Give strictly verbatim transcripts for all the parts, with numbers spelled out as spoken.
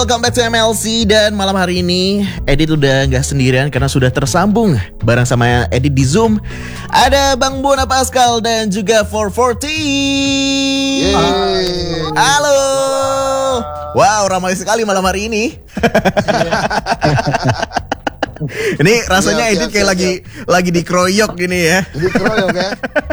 welcome back to M L C. Dan malam hari ini Edit udah gak sendirian karena sudah tersambung bareng sama Edit di Zoom. Ada Bang Bona Pascal dan juga four forty. Yeay. Halo. Wow, ramai sekali malam hari ini. Ini rasanya siap, Edit siap, kayak siap, lagi lagi dikeroyok gini ya. Dikeroyok ya.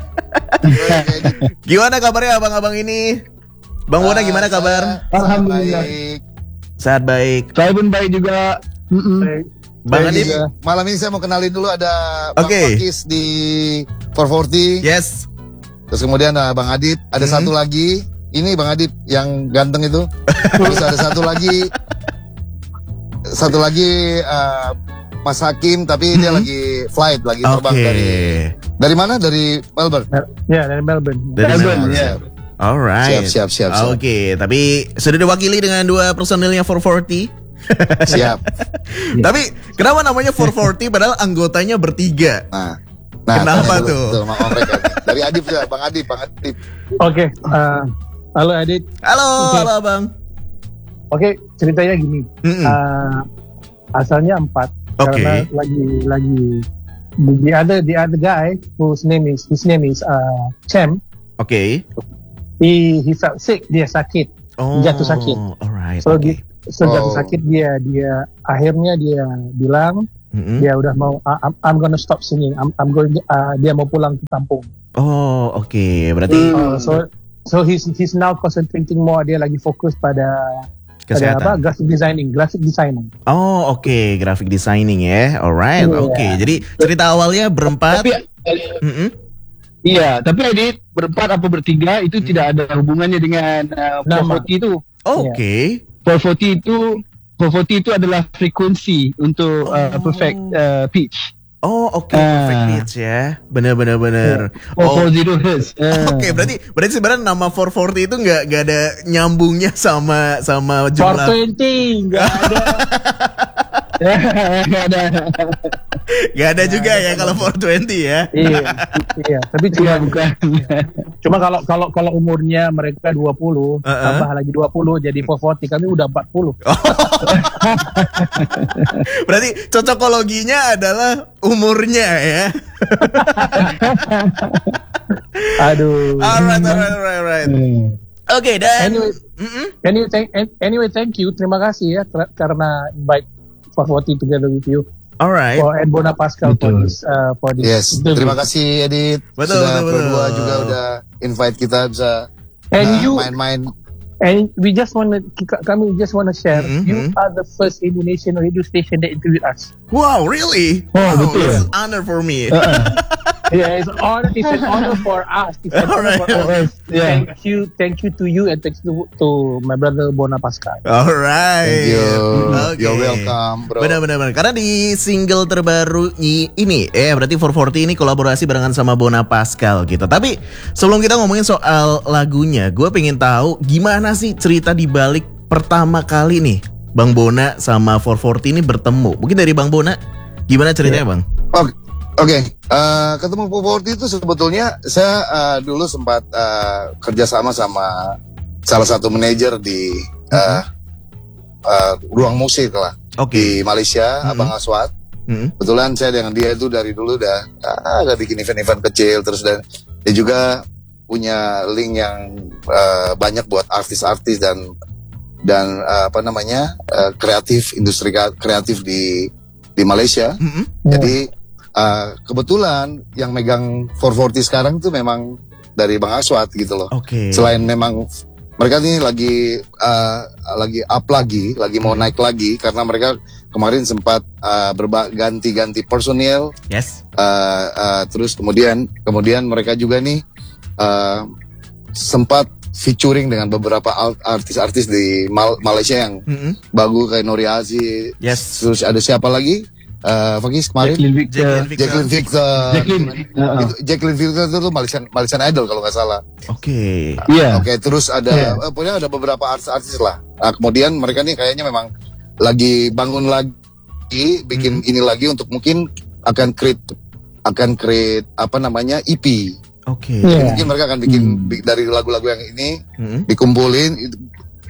Gimana kabarnya abang-abang ini? Bang Bona gimana kabar? Alhamdulillah. Baik. Sehat baik. Saya pun baik juga. Mm-mm. Bang Jadi, Adit? malam ini saya mau kenalin dulu ada Bang Oke. Pakis di four forty. Yes. Terus kemudian ada Bang Adit, ada Hmm. satu lagi. Ini Bang Adit yang ganteng itu. Terus ada satu lagi satu lagi uh, Mas Hakim, tapi dia Hmm. lagi flight, lagi Oke. terbang dari dari mana? Dari Melbourne. Ya, dari Melbourne. Dari Melbourne, Melbourne. ya. Alright. Siap, siap, siap, siap. Oke, tapi sudah diwakili dengan dua personilnya four forty. Siap. Tapi kenapa namanya four forty padahal anggotanya bertiga? Nah, nah Kenapa tanya dulu, tuh? tuh, sama mereka nih. Dari Adip ya, Bang Adip, Bang Adip. Oke, uh, halo Adit. Halo, Oke. halo Bang. Oke, ceritanya gini. Mm-mm. Uh, asalnya empat. Oke. Karena lagi lagi the other the other guy whose name is his name is uh, Cem. Oke. He he felt sick. Dia sakit. Oh, Jatuh sakit. Alright. So oke. di so jatuh Oh. sakit dia dia akhirnya dia bilang Mm-mm. dia udah mau uh, I'm, I'm gonna stop singing. I'm I'm going uh, dia mau pulang ke kampung. Oh, oke. Berarti Uh, so so he's he's now concentrating more. Dia lagi fokus pada pada apa? kesehatan. Graphic designing, graphic designer. Oh, oke. Graphic designing ya. Alright. Iya. Oke. Jadi cerita awalnya berempat. Tapi Mm-mm. iya, tapi Adit berempat apa bertiga itu Hmm. tidak ada hubungannya dengan uh, Nama. four forty itu. Oke. four forty itu four forty itu adalah frekuensi untuk uh, Oh. perfect uh, pitch. Oh, oke. Ah. Perfect pitch ya. Bener, bener, bener. four Oh, forty hertz. Uh. Oke, berarti berarti sebenarnya nama four forty itu nggak nggak ada nyambungnya sama sama four jumlah. twenty enggak ada. Nggak ada. Nggak ada juga ya kalau four twenty ya. Iya, iya. Tapi Iya, cuma bukan. cuma kalau kalau kalau umurnya mereka dua puluh, Uh-uh. tambah lagi dua puluh jadi four forty, kami udah empat puluh. Berarti cocokologinya adalah umurnya ya. Aduh. Alright, alright, alright, alright. Hmm. Oke, dan Anyway, Mm-mm. anyway, thank, anyway, thank you. Terima kasih ya ter- karena invite four forty together with you Alright. for and Bona Pascal for Betul. this uh, for this. Yes, interview. terima kasih Edit. Betul, Sudah betul, berdua betul. juga udah invite kita bisa And uh, you main-main. and we just want to kami just want to share. Mhm, You mhm. are the first Indonesian radio station that interviewed us. Wow, really? Oh, Wow, betul. it's an honor for me. Yeah, it's an honor. It's an honor for us. It's an honor Alright. for us. Yeah. Thank you, thank you to you, and thanks to, to my brother Bona Pascal. Alright. Thank you. Oke. You're welcome, bro. Benar-benar. Karena di single terbaru i- ini, eh berarti four forty ini kolaborasi barengan sama Bona Pascal gitu. Tapi sebelum kita ngomongin soal lagunya, gue pengen tahu gimana sih cerita di balik pertama kali nih Bang Bona sama four forty ini bertemu. Mungkin dari Bang Bona, gimana ceritanya Bang? Oke, oke. Eh, ketemu four forty itu sebetulnya saya eh, dulu sempat eh, kerjasama sama salah satu manajer di eh, eh, ruang musik lah Oke. di Malaysia, Mhm. Abang Aswad. Hmm. Kebetulan saya dengan dia itu dari dulu udah ah, udah bikin event-event kecil terus, dan dia juga punya link yang eh, banyak buat artis-artis dan dan eh, apa namanya eh, kreatif, industri ka- kreatif di di Malaysia. Hmm. Jadi uh, kebetulan yang megang four forty sekarang itu memang dari Bang Aswad gitu loh. Oke. Selain memang mereka ini lagi uh, lagi up lagi, lagi mau naik lagi karena mereka kemarin sempat uh, berba- ganti-ganti personil, Yes. uh, uh, terus kemudian kemudian mereka juga nih uh, sempat featuring dengan beberapa al- artis-artis di Mal- Malaysia yang Hmm. bagus kayak Nori Aziz. Yes. Terus ada siapa lagi? Uh, Fakis kemarin. Jacqueline Victor. Jacqueline Victor. Jacqueline Victor. Jacqueline. Uh-uh. Itu, Jacqueline Victor itu tuh Malaysian, Malaysian Idol kalau nggak salah. Oke. Iya. Oke, terus ada, Iya. eh, pokoknya ada beberapa artis-artis lah. Nah, kemudian mereka nih kayaknya memang lagi bangun lagi, bikin ini lagi untuk mungkin akan create, akan create apa namanya E P. Oke. Iya. Mungkin mereka akan bikin Hmm. bi- dari lagu-lagu yang ini Hmm. dikumpulin. Itu-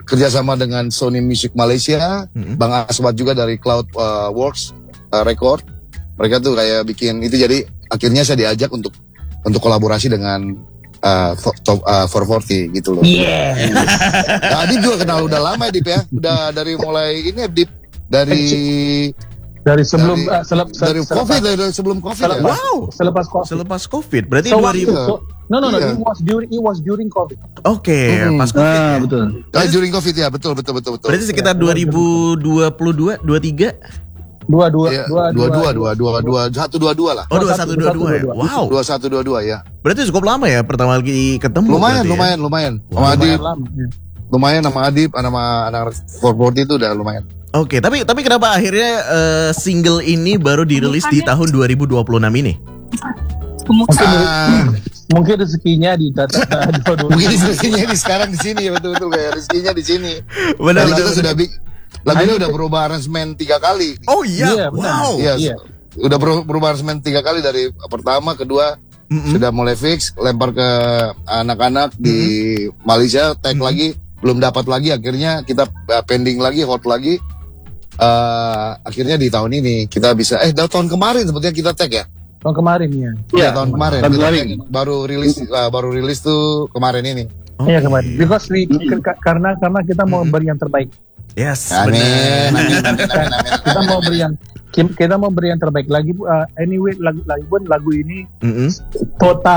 kerjasama dengan Sony Music Malaysia, Mm-mm. Bang Aswad juga dari Cloud uh, Works uh, Record. Mereka tuh kayak bikin itu, jadi akhirnya saya diajak untuk untuk kolaborasi dengan uh, fo- to- uh, four forty gitu loh. Yeah. Nah, Adib juga kenal udah lama ya Dip ya. Udah dari mulai ini Dip dari Dari sebelum dari, uh, selep, dari selepas, Covid dari, dari sebelum Covid ya. selepas, Wow. selepas COVID. Selepas Covid, berarti So, dua ribu. waktu- so, no no no, Iya. it was during it was during COVID. Oke, Hmm. pas Covid. Ah, ya. betul. Ah, during Covid ya, betul betul betul betul. Berarti sekitar dua ribu dua puluh dua, dua puluh tiga. Dua dua Iya, dua dua dua dua dua dua satu dua dua lah. Oh, dua dua satu satu, dua dua ya. dua satu, Wow. Dua satu dua dua ya. Berarti cukup lama ya pertama kali ketemu. Lumayan berarti ya? lumayan lumayan. Sama Wow. Adib, lumayan lama. Ya. lumayan sama Adib, sama anak four forty itu udah lumayan. Oke, tapi tapi kenapa akhirnya eh, single ini baru dirilis di tahun dua ribu dua puluh enam ini? Mungkin Ah, mungkin rezekinya di tata dua dua. mungkin rezekinya di sekarang di sini ya, betul betul kayak rezekinya di sini. Benar. Lalu kita benar. sudah big, lagunya udah berubah aransemen tiga kali. Oh iya, Iya, benar. wow. Iya, Iya. udah beru- berubah aransemen tiga kali dari pertama, kedua Mm-mm. sudah mulai fix, lempar ke anak-anak di Malaysia, tag lagi, belum dapat lagi, akhirnya kita uh, pending lagi, hold lagi. Uh, akhirnya di tahun ini kita bisa, eh dah tahun kemarin sebetulnya kita tag ya, Tahun kemarin ya. ya tahun kemarin, tahun kita kemarin. tag, baru rilis, uh, baru rilis tuh kemarin ini. Oke. Iya kemarin. Because we, k- karena karena kita mau beri yang terbaik. Yes, Amin, benar. amin, amin, amin, amin. Kita mau beri yang kita mau beri yang terbaik lagi. Uh, anyway lagu lagu pun lagu ini Mm-mm. total